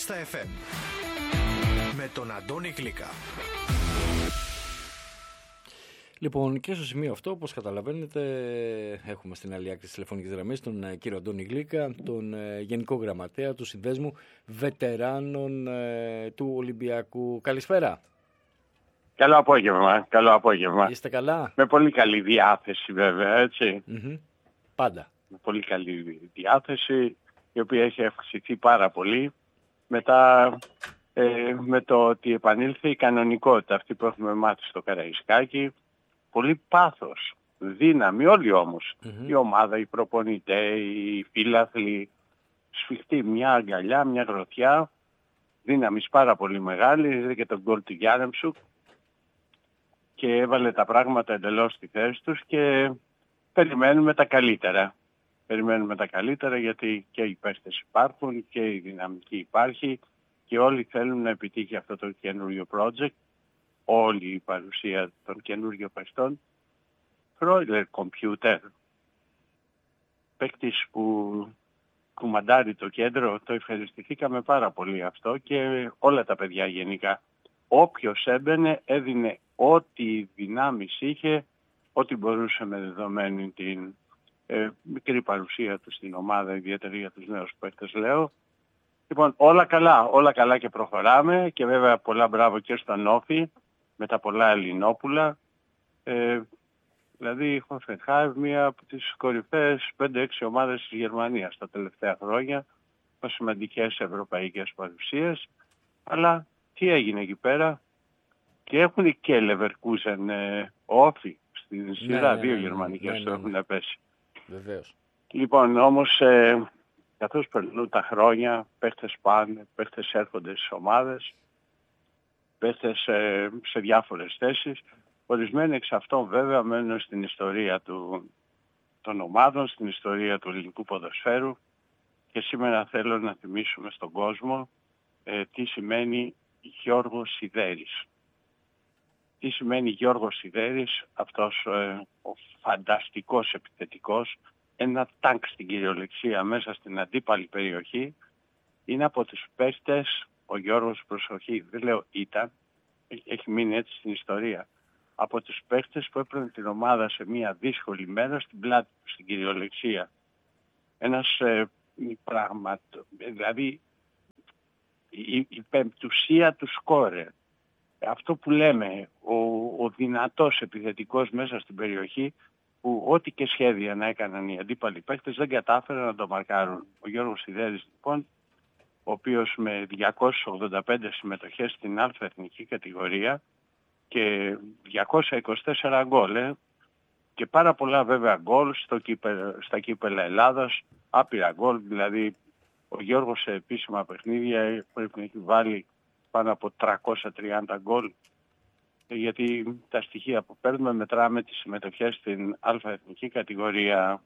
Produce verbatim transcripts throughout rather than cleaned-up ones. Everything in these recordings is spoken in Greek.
στα εφ εμ με τον Αντώνη Γλίκα. Λοιπόν, και στο σημείο αυτό, όπως καταλαβαίνετε, έχουμε στην άλλη άκρη της τηλεφωνικής γραμμής τον κύριο Αντώνη Γλίκα, τον Γενικό Γραμματέα του Συνδέσμου Βετεράνων ε, του Ολυμπιακού. Καλησπέρα. Καλό απόγευμα, καλό απόγευμα. Είστε καλά? Με πολύ καλή διάθεση βέβαια, έτσι. Mm-hmm. Πάντα. Με πολύ καλή διάθεση, η οποία έχει αυξηθεί πάρα πολύ μετά ε, με το ότι επανήλθε η κανονικότητα αυτή που έχουμε μάθει στο Καραϊσκάκι. Πολύ πάθος, δύναμη, όλοι όμως. Mm-hmm. Η ομάδα, οι προπονητές, οι φίλαθλοι, σφιχτή μια αγκαλιά, μια γροθιά, δύναμης πάρα πολύ μεγάλη, είδε και τον γκολ του Γιάρεμψουκ και έβαλε τα πράγματα εντελώς στη θέση τους και περιμένουμε τα καλύτερα. Περιμένουμε τα καλύτερα γιατί και οι παίχτες υπάρχουν και η δυναμική υπάρχει και όλοι θέλουν να επιτύχει αυτό το καινούριο project. Όλη η παρουσία των καινούριων παιχτών. Freuler Computer, παίκτης που κουμαντάρει το κέντρο, το ευχαριστηθήκαμε πάρα πολύ αυτό και όλα τα παιδιά γενικά. Όποιος έμπαινε έδινε ό,τι δυνάμεις είχε, ό,τι μπορούσε με δεδομένη την ε, μικρή παρουσία του στην ομάδα, ιδιαίτερα για τους νέους παίκτες λέω. Λοιπόν, όλα καλά, όλα καλά και προχωράμε και βέβαια πολλά μπράβο και στον Όφη με τα πολλά Ελληνόπουλα. Ε, δηλαδή η Hoffenheim, μία από τις κορυφαίες πέντε έξι ομάδες της Γερμανίας τα τελευταία χρόνια, με σημαντικές ευρωπαϊκές παρουσίες. Αλλά τι έγινε εκεί πέρα? Και έχουν και Leverkusen, ε, Όφη στην σειρά, ναι, δύο ναι, γερμανικές ναι, ναι, ναι, ναι. έχουν πέσει. Βεβαίως. Λοιπόν, όμως ε, καθώς περνούν τα χρόνια, παίχτες πάνε, παίχτες έρχονται στις ομάδες, παίχτες ε, σε διάφορες θέσεις. Ορισμένοι εξ αυτών βέβαια μένουν στην ιστορία του, των ομάδων, στην ιστορία του ελληνικού ποδοσφαίρου και σήμερα θέλω να θυμίσουμε στον κόσμο ε, τι σημαίνει Γιώργος Σιδέρης. Τι σημαίνει Γιώργος Σιδέρης, αυτός ε, ο φανταστικός επιθετικός, ένα τάγκ στην κυριολεξία μέσα στην αντίπαλη περιοχή, είναι από τους παίχτες, ο Γιώργος προσοχή, δεν λέω ήταν, έχει μείνει έτσι στην ιστορία, από τους παίχτες που έπαιρνε την ομάδα σε μια δύσκολη μέρα στην πλάτη του, στην κυριολεξία. Ένας ε, πράγματο, δηλαδή η, η πεμπτουσία του σκόρε. Αυτό που λέμε, ο, ο δυνατός επιθετικός μέσα στην περιοχή που ό,τι και σχέδια να έκαναν οι αντίπαλοι παίκτες δεν κατάφεραν να το μαρκάρουν. Ο Γιώργος Σιδέρης λοιπόν, ο οποίος με διακόσιες ογδόντα πέντε συμμετοχές στην Α εθνική κατηγορία και διακόσια είκοσι τέσσερα γκολ ε, και πάρα πολλά βέβαια γκολ στο κύπε, στα κύπελα Ελλάδας, άπειρα γκολ, δηλαδή ο Γιώργος σε επίσημα παιχνίδια πρέπει να έχει βάλει πάνω από τριακόσια τριάντα γκολ, γιατί τα στοιχεία που παίρνουμε μετράμε τις συμμετοχές στην Α εθνική κατηγορία.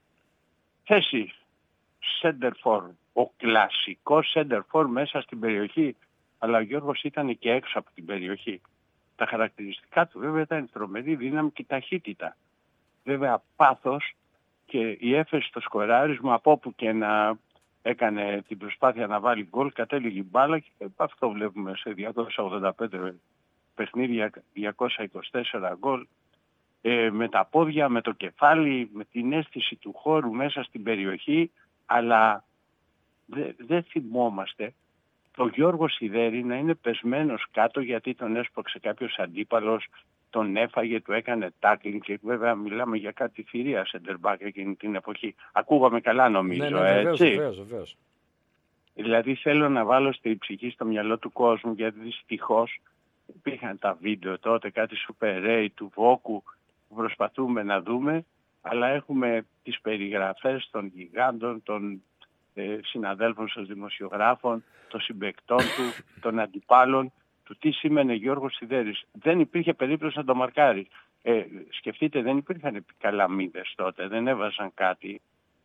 Θέση center for, ο κλασικός center for μέσα στην περιοχή, αλλά ο Γιώργος ήταν και έξω από την περιοχή. Τα χαρακτηριστικά του βέβαια ήταν τρομερή δύναμη και ταχύτητα. Βέβαια πάθος και η έφεση στο σκοράρισμα από όπου και να έκανε την προσπάθεια να βάλει γκολ, κατέληγε μπάλα και αυτό βλέπουμε σε διακόσια ογδόντα πέντε παιχνίδια, διακόσια είκοσι τέσσερα γκολ, ε, με τα πόδια, με το κεφάλι, με την αίσθηση του χώρου μέσα στην περιοχή, αλλά δεν δε θυμόμαστε το Γιώργο Σιδέρη να είναι πεσμένος κάτω γιατί τον έσπρωξε κάποιος αντίπαλος, τον έφαγε, του έκανε tackling και βέβαια μιλάμε για κάτι θηρία center back εκείνη την εποχή. Ακούγαμε καλά νομίζω, ναι, ναι, βεβαίως, έτσι. Βεβαίως, βεβαίως. Δηλαδή θέλω να βάλω στη ψυχή, στο μυαλό του κόσμου, γιατί δυστυχώς υπήρχαν τα βίντεο τότε, κάτι Super Ray του Βόκου που προσπαθούμε να δούμε, αλλά έχουμε τις περιγραφές των γιγάντων, των ε, συναδέλφων σας δημοσιογράφων, των συμπαικτών του, των αντιπάλων, του τι σήμαινε Γιώργος Σιδέρης. Δεν υπήρχε περίπτωση να το μαρκάρει. Ε, σκεφτείτε, δεν υπήρχαν επικαλαμίδες τότε, δεν έβαζαν κάτι.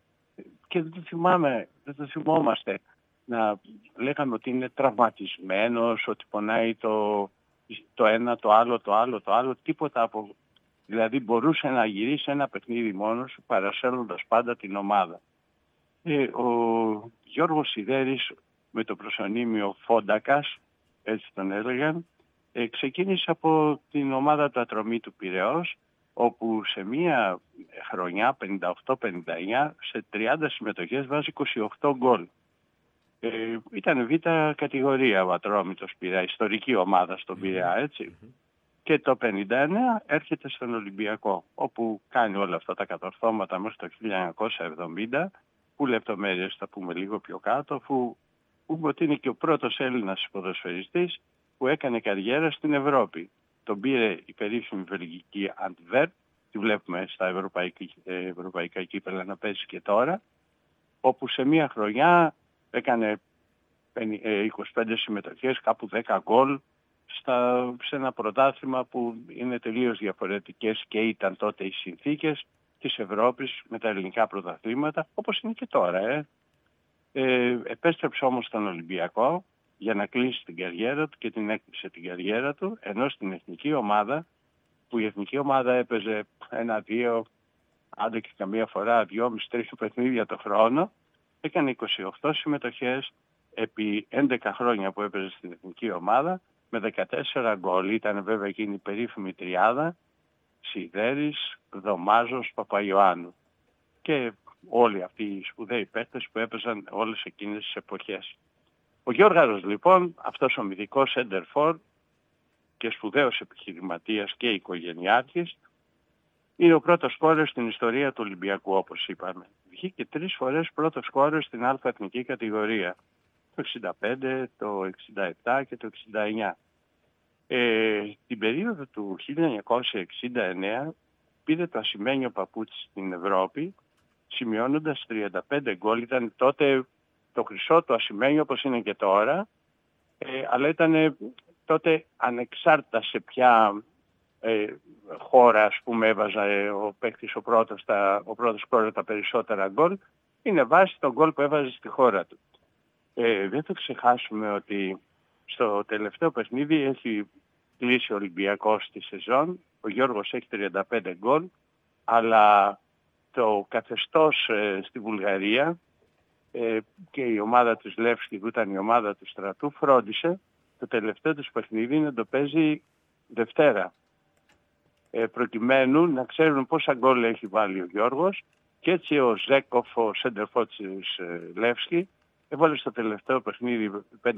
Και δεν το θυμάμαι, δεν το θυμόμαστε. Να λέγαμε ότι είναι τραυματισμένος, ότι πονάει το, το ένα, το άλλο, το άλλο, το άλλο, τίποτα από... Δηλαδή μπορούσε να γυρίσει ένα παιχνίδι μόνος, παρασέρνοντας πάντα την ομάδα. Ε, ο Γιώργος Σιδέρης με το προσωνύμιο Φόντακας, έτσι τον έλεγαν, ε, ξεκίνησε από την ομάδα του Ατρωμή του Πειραιώς, όπου σε μία χρονιά, πενήντα οκτώ πενήντα εννιά, σε τριάντα συμμετοχές βάζει είκοσι οκτώ γκολ. Ε, ήταν β' κατηγορία ο Ατρόμητος Πειραιά, ιστορική ομάδα στον Πειραιά, έτσι. Mm-hmm. Και το πενήντα εννέα έρχεται στον Ολυμπιακό, όπου κάνει όλα αυτά τα κατορθώματα μέχρι το χίλια εννιακόσια εβδομήντα, που λεπτομέρειες θα πούμε λίγο πιο κάτω, αφού πούμε ότι είναι και ο πρώτος Έλληνας ποδοσφαιριστής που έκανε καριέρα στην Ευρώπη. Τον πήρε η περίφημη βελγική Αντβέρπ, τη βλέπουμε στα ευρωπαϊκά, ευρωπαϊκά κύπελλα να παίζει και τώρα, όπου σε μία χρονιά έκανε είκοσι πέντε συμμετοχές, κάπου δέκα γκολ, στα, σε ένα πρωτάθλημα που είναι τελείως διαφορετικές και ήταν τότε οι συνθήκες της Ευρώπης με τα ελληνικά πρωταθλήματα, όπως είναι και τώρα. Ε. Ε, επέστρεψε όμως στον Ολυμπιακό για να κλείσει την καριέρα του και την έκλεισε την καριέρα του, ενώ στην εθνική ομάδα, που η εθνική ομάδα έπαιζε ένα-δύο, άντε και καμία φορά, δυόμισι τρεις παιχνίδια το χρόνο, έκανε είκοσι οκτώ συμμετοχές επί έντεκα χρόνια που έπαιζε στην εθνική ομάδα, με δεκατέσσερα γκολ. Ήταν βέβαια εκείνη η περίφημη τριάδα, Σιδέρης, Δωμάζος, Παπαϊωάννου. Και όλοι αυτοί οι σπουδαίοι παίκτες που έπαιζαν όλες εκείνες τις εποχές. Ο Γιώργαρος λοιπόν, αυτός ο μυθικός σέντερφορ και σπουδαίος επιχειρηματίας και οικογενειάρχης, είναι ο πρώτος σκόρερ στην ιστορία του Ολυμπιακού, όπως είπαμε. Βγήκε τρεις φορές πρώτος σκόρερ στην Α εθνική κατηγορία. Το εξήντα πέντε, το εξήντα επτά και το εξήντα εννιά. Ε, την περίοδο του χίλια εννιακόσια εξήντα εννέα πήρε το ασημένιο παπούτσι στην Ευρώπη, σημειώνοντας τριάντα πέντε γκολ. Ήταν τότε το χρυσό του ασημένιο, όπως είναι και τώρα, ε, αλλά ήταν τότε ανεξάρτητα σε ποια ε, χώρα, ας πούμε, έβαζε ο παίκτης ο πρώτος, τα, ο πρώτος σκόρερ τα περισσότερα γκολ, είναι βάση τον γκολ που έβαζε στη χώρα του. Ε, δεν θα ξεχάσουμε ότι στο τελευταίο παιχνίδι έχει κλείσει ο Ολυμπιακός τη σεζόν. Ο Γιώργος έχει τριάντα πέντε γκολ, αλλά το καθεστώς ε, στη Βουλγαρία ε, και η ομάδα του Λεύσκη, που ήταν η ομάδα του στρατού, φρόντισε το τελευταίο τους παιχνίδι να το παίζει Δευτέρα. Ε, προκειμένου να ξέρουν πόσα γκολ έχει βάλει ο Γιώργος, και έτσι ο Ζέκοφ, ο σέντερφορ της ε, Λεύσκη, έβαλε στο τελευταίο παιχνίδι πέντε